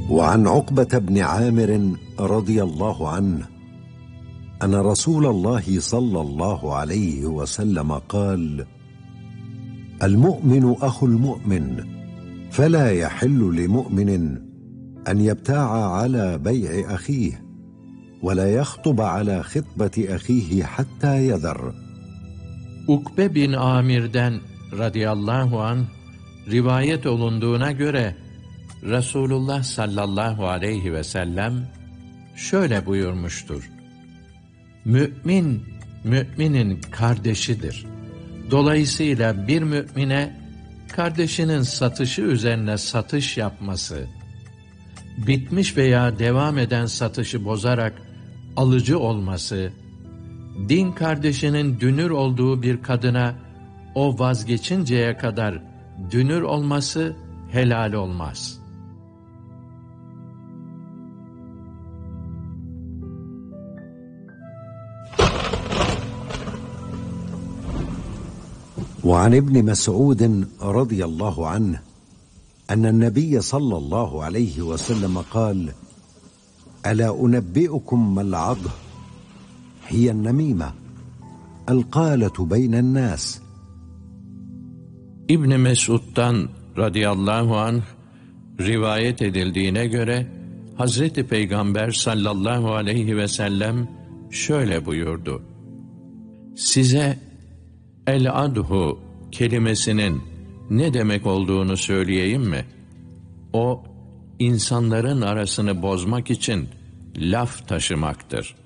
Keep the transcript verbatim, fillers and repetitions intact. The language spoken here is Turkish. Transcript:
وعن عقبة بن عامر رضي الله عنه أن رسول الله صلى الله عليه وسلم قال: المؤمن أخو المؤمن، فلا يحل لمؤمن أن يبتاع على بيع أخيه ولا يخطب على خطبة أخيه حتى يذر. Ukbe bin Amir'den radıyallahu anh rivayet olunduğuna göre Resulullah sallallahu aleyhi ve sellem şöyle buyurmuştur: Mümin, müminin kardeşidir. Dolayısıyla bir mümine kardeşinin satışı üzerine satış yapması, bitmiş veya devam eden satışı bozarak alıcı olması, din kardeşinin dünür olduğu bir kadına o vazgeçinceye kadar dünür olması helal olmaz. وعن ابن مسعود رضي الله عنه أن النبي صلى الله عليه وسلم قال: ألا أنبئكم ما العضه؟ هي النميمة القالة بين الناس. İbn Mesud'dan radıyallahu anh rivayet edildiğine göre Hazreti Peygamber sallallahu aleyhi ve sellem şöyle buyurdu: Size el-adhu kelimesinin ne demek olduğunu söyleyeyim mi? O, insanların arasını bozmak için laf taşımaktır.